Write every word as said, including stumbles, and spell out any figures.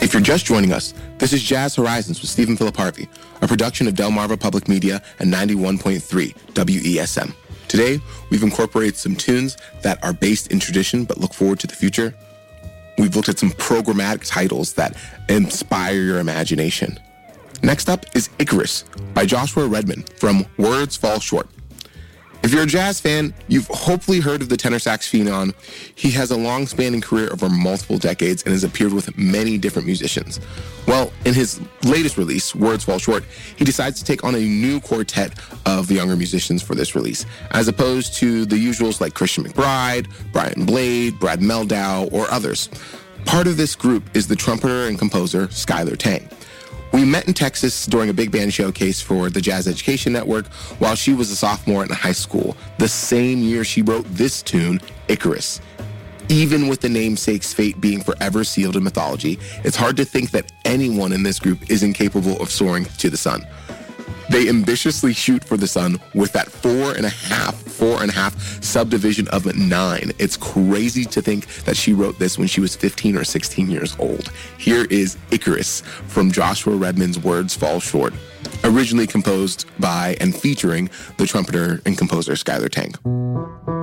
If you're just joining us, this is Jazz Horizons with Stephen Philip Harvey, a production of Delmarva Public Media and ninety-one point three W E S M. Today, we've incorporated some tunes that are based in tradition but look forward to the future. We've looked at some programmatic titles that inspire your imagination. Next up is Icarus by Joshua Redman from Words Fall Short. If you're a jazz fan, you've hopefully heard of the tenor sax phenom. He has a long-spanning career over multiple decades and has appeared with many different musicians. Well, in his latest release, Words Fall Short, he decides to take on a new quartet of the younger musicians for this release, as opposed to the usuals like Christian McBride, Brian Blade, Brad Meldow, or others. Part of this group is the trumpeter and composer Skylar Tang. We met in Texas during a big band showcase for the Jazz Education Network while she was a sophomore in high school, the same year she wrote this tune, Icarus. Even with the namesake's fate being forever sealed in mythology, it's hard to think that anyone in this group is incapable of soaring to the sun. They ambitiously shoot for the sun with that four and a half, four and a half subdivision of nine. It's crazy to think that she wrote this when she was fifteen or sixteen years old. Here is Icarus from Joshua Redman's Words Fall Short, originally composed by and featuring the trumpeter and composer Skylar Tang.